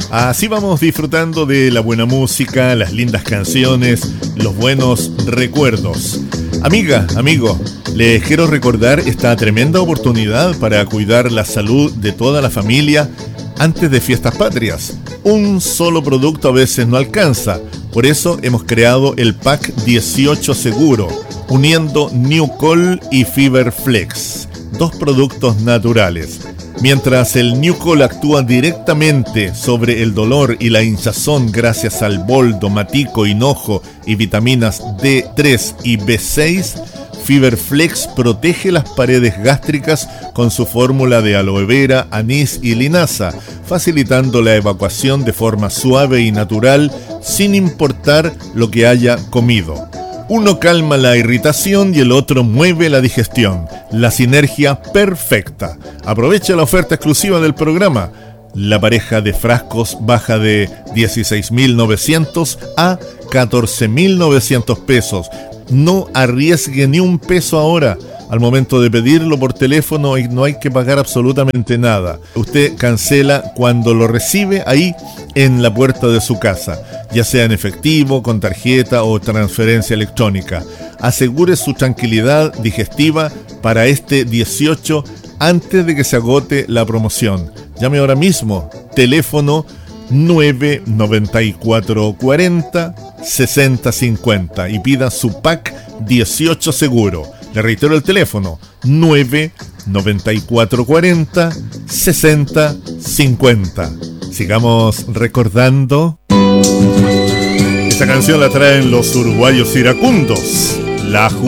Así vamos disfrutando de la buena música, las lindas canciones, los buenos recuerdos. Amiga, amigo, les quiero recordar esta tremenda oportunidad para cuidar la salud de toda la familia antes de fiestas patrias. Un solo producto a veces no alcanza, por eso hemos creado el Pack 18 Seguro, uniendo Newcol y Fiberflex, dos productos naturales. Mientras el Newcol actúa directamente sobre el dolor y la hinchazón gracias al boldo, matico, hinojo y vitaminas D3 y B6, Fiberflex protege las paredes gástricas con su fórmula de aloe vera, anís y linaza, facilitando la evacuación de forma suave y natural sin importar lo que haya comido. Uno calma la irritación y el otro mueve la digestión. La sinergia perfecta. Aprovecha la oferta exclusiva del programa. La pareja de frascos baja de 16.900 a 14.900 pesos. No arriesgue ni un peso ahora. Al momento de pedirlo por teléfono no hay que pagar absolutamente nada. Usted cancela cuando lo recibe ahí en la puerta de su casa, ya sea en efectivo, con tarjeta o transferencia electrónica. Asegure su tranquilidad digestiva para este 18 antes de que se agote la promoción. Llame ahora mismo, teléfono 99440 6050 y pida su pack 18 seguro. Le reitero el teléfono 99440 6050. Sigamos recordando. Esta canción la traen los uruguayos iracundos, La